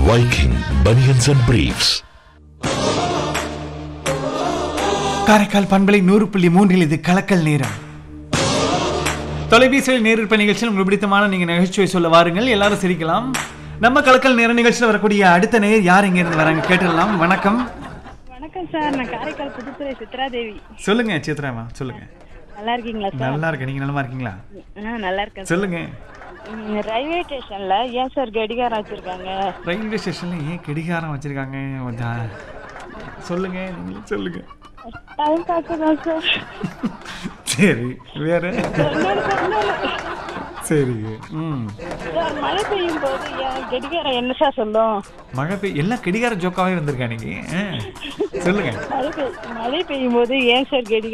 Viking Bunions and Briefs. Karaikal பண்பலை 100.3 இது கலக்கல் நேரம். தொலைபேசியில் நேரிற்ப நிகழ்ச்சியில் உங்களுக்கு பிடித்தமான நீங்க நகைச்சுவை சொல்ல வாருங்கள், எல்லாரும் சிரிக்கலாம். நம்ம கலக்கல் நேர நிகழ்ச்சியில் வரக்கூடிய அடுத்த நேயர் யார் இங்க இருந்து வராங்க கேட்டுடலாம். வணக்கம். வணக்கம் சார், நான் காரைக்கால் புதுத்துறை சித்ராதேவி. சொல்லுங்க சித்ராமா, சொல்லுங்க. நல்லா இருக்கீங்களா சார்? நல்லா இருக்கேன், நீங்க நலமா இருக்கீங்களா? நல்லா இருக்கேன். சொல்லுங்க. ரயில்வே ஸ்டேஷன்ல ஏன் சார் கடிகாரம் வச்சிருக்காங்க? ரயில்வே ஸ்டேஷன்ல ஏன் கடிகாரம் வச்சிருக்காங்க? சொல்லுங்க, நீங்க சொல்லுங்க. Time பார்க்கதான் sir. சரி, வேற? சரி. சார், மழை பெய்யும் போது ஏன் கடிகாரம் என்ன சார் சொல்லும்? மழை எல்லாம் கடிகார ஜோக்காவே வந்திருக்கா நீங்க. சொல்லுங்க. மழை பெய்யும் போது ஏன் சார் கடிகாரம்